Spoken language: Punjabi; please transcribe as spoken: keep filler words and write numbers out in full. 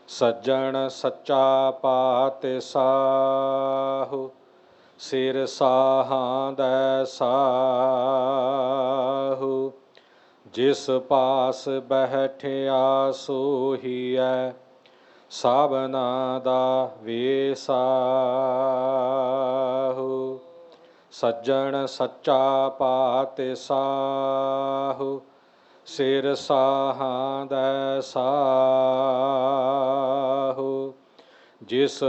ਸੱਜਣ ਸੱਚਾ ਪਾਤਿ ਸਾਹੁ, ਸਿਰ ਸਾਹਾਂ ਦੈ ਸਾਹੁ। ਜਿਸ ਪਾਸ ਬੈਠਿਆ ਸੋਹੀਐ, ਸਭਨਾ ਦਾ ਵੇਸਾਹੁ। ਸੱਜਣ ਸੱਚਾ ਪਾਤਿ ਸਾਹੁ, ਸਿਰ ਸਾਹਾਂ ਦੈ ਸਾਹੁ। ਜਿਸ